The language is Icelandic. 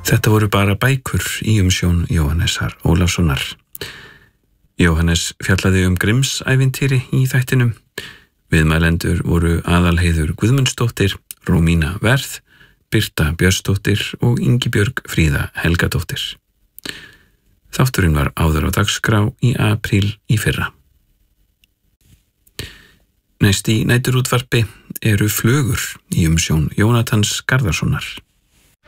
Þetta voru bara bækur í umsjón Jóhannesar Ólafssonar. Jóhannes fjallaði Grimms-ævintýri í þættinum. Viðmælendur voru Aðalheiður Guðmundsdóttir, Rómína Verð, Birta Björnsdóttir og Ingibjörg Fríða Helgadóttir. Þátturinn var áður á dagskrá í apríl í fyrra. Næst í næturútvarpi eru Flugur í umsjón Jónatans Garðarssonar.